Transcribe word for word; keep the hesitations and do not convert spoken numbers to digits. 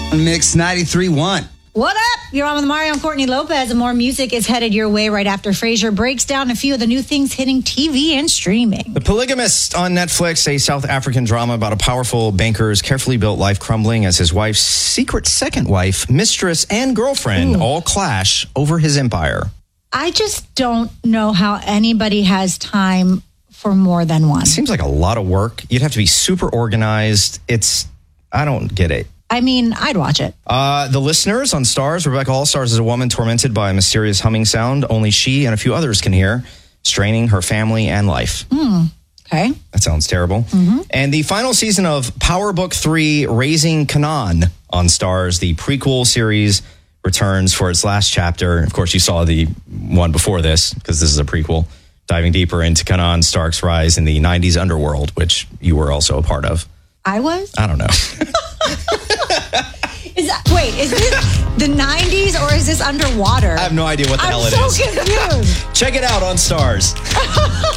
Mix ninety-three point one. What up? You're on with Mario and Courtney Lopez, and more music is headed your way right after Frasier breaks down a few of the new things hitting T V and streaming. The Polygamist on Netflix, a South African drama about a powerful banker's carefully built life crumbling as his wife's secret second wife, mistress, and girlfriend Ooh. all clash over his empire. I just don't know how anybody has time for more than one. It seems like a lot of work. You'd have to be super organized. It's, I don't get it. I mean, I'd watch it. Uh, the Listeners on Stars. Rebecca Hall stars as a woman tormented by a mysterious humming sound only she and a few others can hear, straining her family and life. Mm, okay. That sounds terrible. Mm-hmm. And the final season of Power Book three, Raising Kanan on Stars. The prequel series returns for its last chapter. Of course, you saw the one before this because this is a prequel, diving deeper into Kanan Stark's rise in the nineties underworld, which you were also a part of. I was? I don't know. Is that, wait, is this the nineties or is this underwater? I have no idea what the I'm hell it so is. confused. Check it out on Stars.